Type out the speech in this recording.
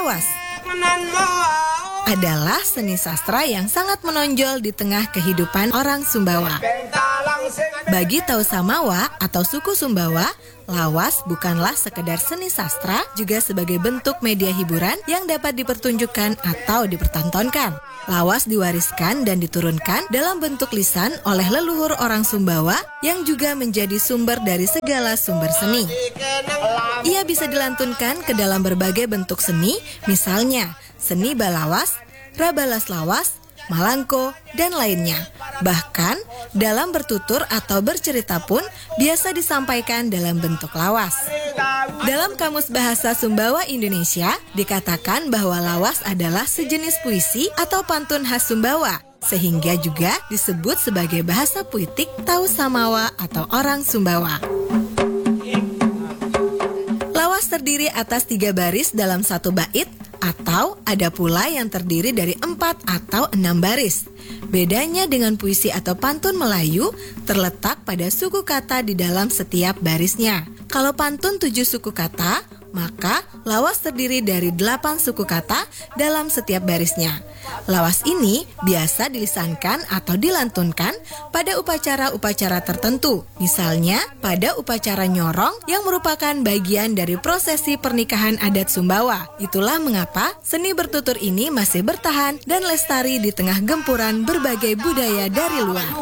Lawas adalah seni sastra yang sangat menonjol di tengah kehidupan orang Sumbawa. Bagi Tau Samawa atau suku Sumbawa, lawas bukanlah sekedar seni sastra, juga sebagai bentuk media hiburan yang dapat dipertunjukkan atau dipertontonkan. Lawas diwariskan dan diturunkan dalam bentuk lisan oleh leluhur orang Sumbawa yang juga menjadi sumber dari segala sumber seni. Ia bisa dilantunkan ke dalam berbagai bentuk seni, misalnya seni balawas, rabalas lawas, malangko, dan lainnya. Bahkan, dalam bertutur atau bercerita pun biasa disampaikan dalam bentuk lawas. Dalam Kamus Bahasa Sumbawa Indonesia, dikatakan bahwa lawas adalah sejenis puisi atau pantun khas Sumbawa, sehingga juga disebut sebagai bahasa puitik Tau Samawa atau orang Sumbawa. Lawas terdiri atas 3 baris dalam satu bait, atau ada pula yang terdiri dari 4 atau 6 baris. Bedanya dengan puisi atau pantun Melayu terletak pada suku kata di dalam setiap barisnya. Kalau pantun 7 suku kata, maka lawas terdiri dari 8 suku kata dalam setiap barisnya. Lawas ini biasa dilisankan atau dilantunkan pada upacara-upacara tertentu. Misalnya pada upacara nyorong yang merupakan bagian dari prosesi pernikahan adat Sumbawa. Itulah mengapa seni bertutur ini masih bertahan dan lestari di tengah gempuran berbagai budaya dari luar.